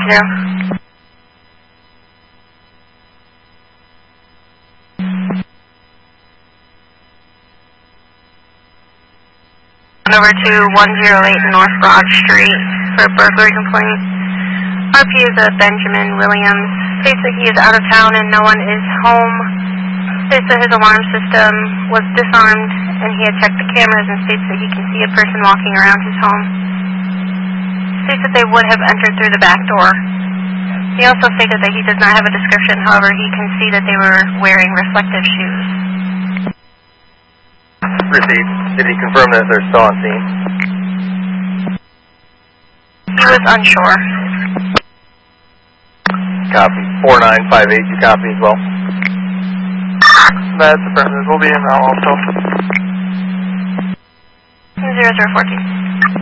Over to 108 North Broad Street for a burglary complaint. RP is a Benjamin Williams. States that he is out of town and no one is home. States that his alarm system was disarmed and he had checked the cameras, and states that he can see a person walking around his home. States that they would have entered through the back door. He also stated that he does not have a description, however he can see that they were wearing reflective shoes. Received. Did he confirm that they're still on scene? He was unsure. Copy. 4958, you copy as well? That's affirmative. We'll be in now also. 0014.